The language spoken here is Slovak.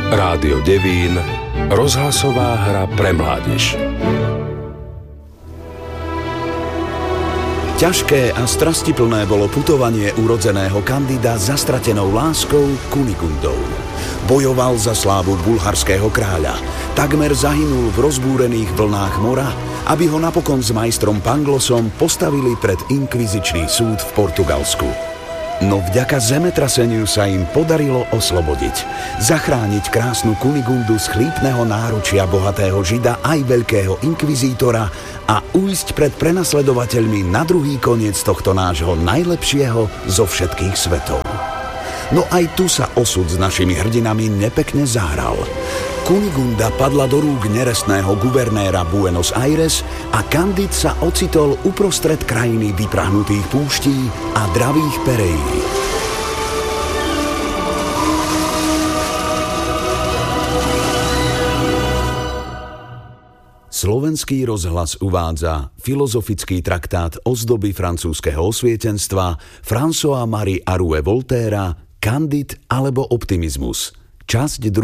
Rádio Devín, rozhlasová hra pre mládež. Ťažké a strastiplné bolo putovanie urodzeného Kandida za stratenou láskou Kunigundou. Bojoval za slávu bulharského kráľa. Takmer zahynul v rozbúrených vlnách mora, aby ho napokon s majstrom Panglosom postavili pred inkvizičný súd v Portugalsku. No vďaka zemetraseniu sa im podarilo oslobodiť. Zachrániť krásnu Kunigundu z chlípneho náručia bohatého žida aj veľkého inkvizítora a ujsť pred prenasledovateľmi na druhý koniec tohto nášho najlepšieho zo všetkých svetov. No aj tu sa osud s našimi hrdinami nepekne zahral. Kunigunda padla do rúk nerestného guvernéra Buenos Aires a Kandid sa ocitol uprostred krajiny vyprahnutých púští a dravých perejí. Slovenský rozhlas uvádza filozofický traktát ozdoby francúzskeho osvietenstva François-Marie Arouet Voltaira Kandid alebo optimizmus. Časť 2.